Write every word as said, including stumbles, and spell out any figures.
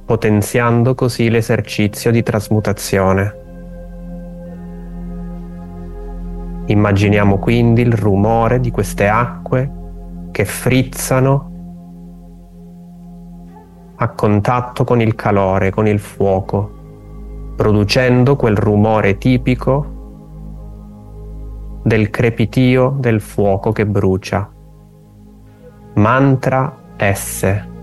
potenziando così l'esercizio di trasmutazione. Immaginiamo quindi il rumore di queste acque che frizzano a contatto con il calore, con il fuoco, producendo quel rumore tipico del crepitio del fuoco che brucia. Mantra S.